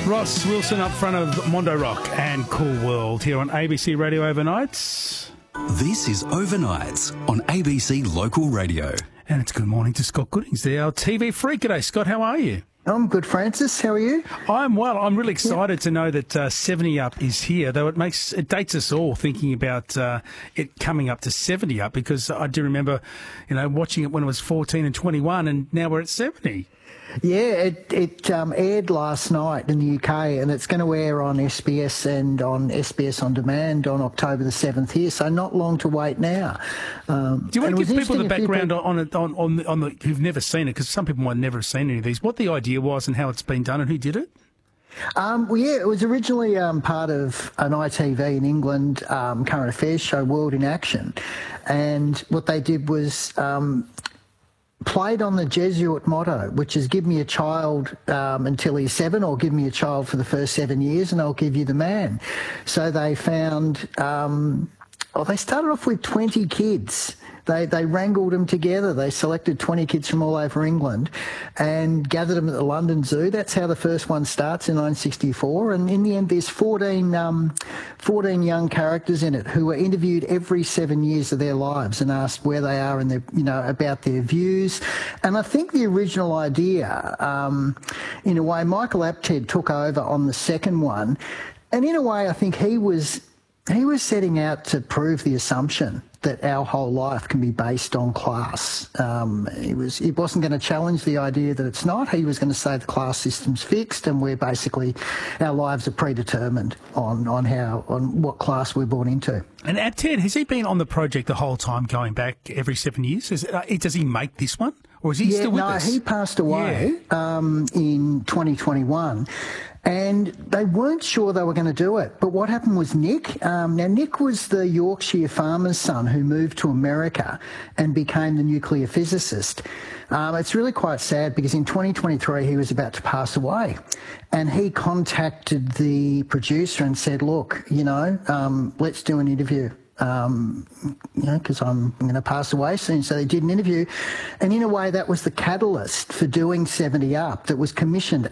Ross Wilson up front of Mondo Rock and Cool World here on ABC Radio Overnights. This is Overnights on ABC Local Radio. And it's good morning to Scott Goodings there, our TV freak. G'day, Scott. How are you? I'm good, Francis. How are you? I'm well. I'm really excited to know that 70 Up is here, though it dates us all thinking about it coming up to 70 Up, because I do remember, watching it when it was 14 and 21, and now we're at 70. Yeah, it aired last night in the UK, and it's going to air on SBS and on SBS On Demand on October the 7th here, so not long to wait now. Do you want to give people the background on the who've never seen it, because some people might never have seen any of these, what the idea was and how it's been done and who did it? It was originally part of an ITV in England current affairs show, World in Action, and what they did was played on the Jesuit motto, which is give me a child until he's 7, or give me a child for the first 7 years and I'll give you the man. So they found, they started off with 20 kids. They wrangled them together. They selected 20 kids from all over England and gathered them at the London Zoo. That's how the first one starts in 1964. And in the end, there's 14 young characters in it who were interviewed every 7 years of their lives and asked where they are and about their views. And I think the original idea, in a way, Michael Apted took over on the second one. And in a way, I think he was setting out to prove the assumption that our whole life can be based on class. He wasn't going to challenge the idea that it's not. He was going to say the class system's fixed and our lives are predetermined on what class we're born into. And Apted, has he been on the project the whole time, going back every 7 years? Does he make this one, or is he still with us? No, he passed away in 2021. And they weren't sure they were going to do it. But what happened was Nick. Now, Nick was the Yorkshire farmer's son who moved to America and became the nuclear physicist. It's really quite sad because in 2023 he was about to pass away. And he contacted the producer and said, look, let's do an interview. Because I'm going to pass away soon. So they did an interview. And in a way, that was the catalyst for doing 70 Up, that was commissioned